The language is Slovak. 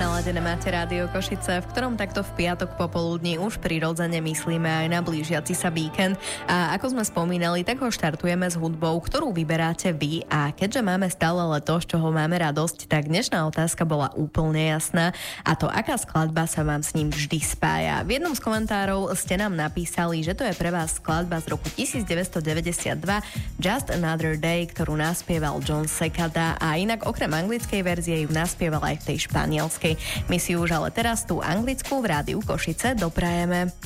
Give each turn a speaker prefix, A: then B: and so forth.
A: Naladené máte Rádio Košice, v ktorom takto v piatok popoludní už prirodzene myslíme aj na blížiaci sa víkend. A ako sme spomínali, tak ho štartujeme s hudbou, ktorú vyberáte vy. A keďže máme stále leto, z čoho máme radosť, tak dnešná otázka bola úplne jasná. A to, aká skladba sa vám s ním vždy spája. V jednom z komentárov ste nám napísali, že to je pre vás skladba z roku 1992 Just Another Day, ktorú naspieval John Secada, a inak okrem anglickej verzie ju naspieval aj v tej španielskej. My si už ale teraz tú anglickú v Rádiu Košice doprajeme.